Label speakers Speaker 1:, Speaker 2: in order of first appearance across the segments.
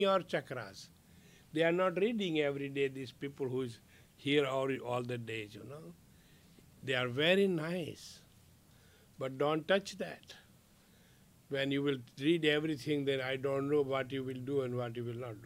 Speaker 1: your chakras. They are not reading every day, these people who is here all the days, you know. They are very nice, but don't touch that. When you will read everything, then I don't know what you will do and what you will not do.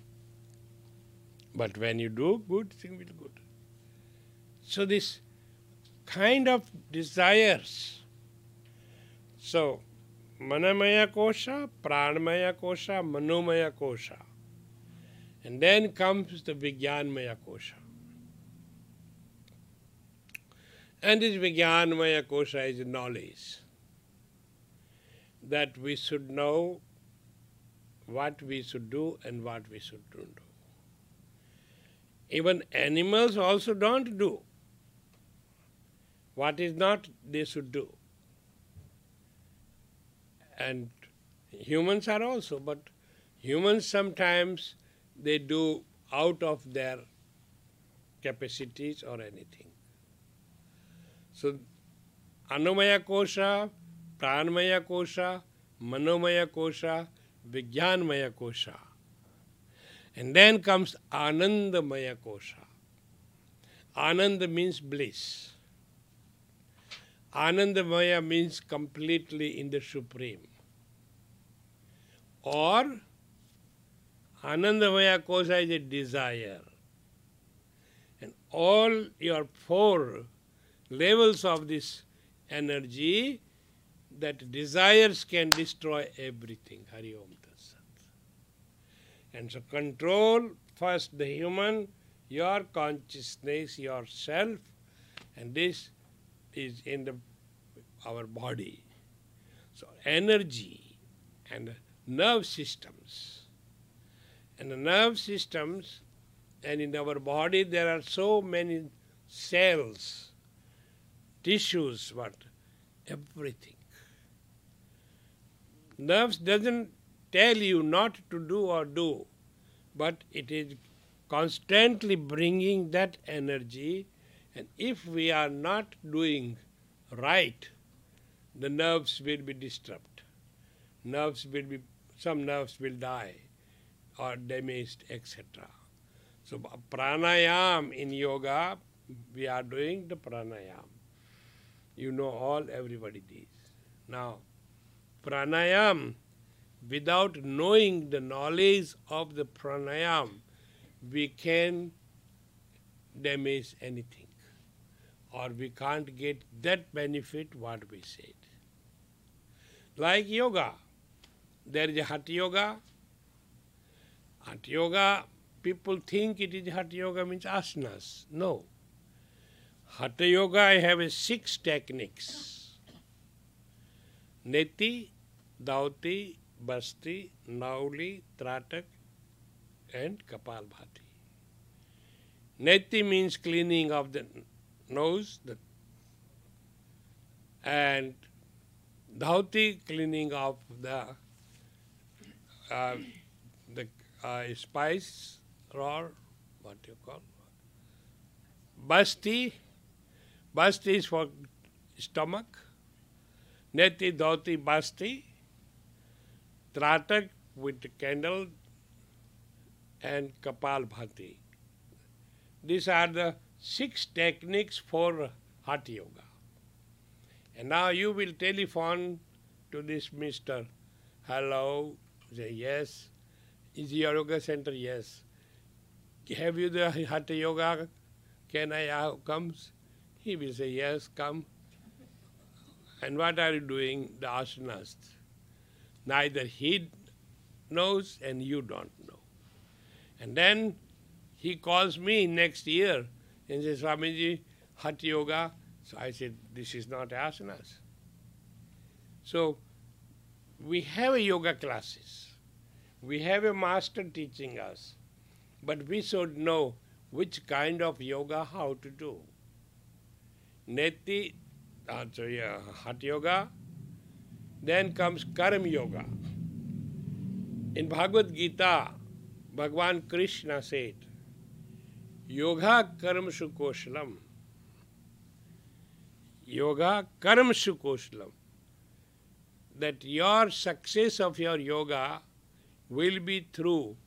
Speaker 1: But when you do, good thing will good. So this kind of desires. So Manamaya Kosha, Pranamaya Kosha, Manomaya Kosha. And then comes the Vijnanmaya Kosha. And this Vijnanmaya Kosha is knowledge. That we should know what we should do and what we should not do. Even animals also don't do what is not they should do. And humans are also, but humans sometimes they do out of their capacities or anything. So Anomaya Kosha, Pranamaya Kosha, Manomaya Kosha, Vijnanmaya Kosha. And then comes Anandamaya Kosha. Ananda means bliss. Anandamaya means completely in the Supreme. Or Anandamaya Kosha is a desire. And all your 4 levels of this energy, that desires can destroy everything. Hari Om Tat Sat. And so control first the human, your consciousness, yourself, and this is in our body. So energy and nerve systems. And the nerve systems, and in our body there are so many cells, tissues, everything. Nerves doesn't tell you not to do or do, but it is constantly bringing that energy, and if we are not doing right, the nerves will be disturbed. Some nerves will die or damaged, etc. So pranayam in yoga, we are doing the pranayam. You know everybody this. Now, pranayam, without knowing the knowledge of the pranayam, we can damage anything. Or we can't get that benefit what we said. Like yoga. There is a Hatha Yoga. Hatha Yoga, people think it is Hatha Yoga means asanas. No. Hatha Yoga, I have 6 techniques. Neti, Dauti, Basti, Nauli, Tratak, and Kapalbhati. Neti means cleaning of the nose, and Dauti, cleaning of the spice, or what you call. Basti is for stomach. Neti, Dauti, Basti. Tratak with the candle, and Kapalbhati. These are the 6 techniques for Hatha Yoga. And now you will telephone to this Mr. Hello, say yes. Is your yoga center? Yes. Have you the Hatha Yoga? Can I come? He will say yes, come. And what are you doing? The asanas. Neither he knows and you don't know. And then he calls me next year and says, Swamiji, Hatha Yoga. So I said, this is not asanas. So we have a yoga classes. We have a master teaching us. But we should know which kind of yoga, how to do. Neti, Hatha Yoga. Then comes Karma Yoga. In Bhagavad Gita, Bhagavan Krishna said, Yoga Karmashu Koshalam. Yoga Karmashu Koshalam. That your success of your yoga will be through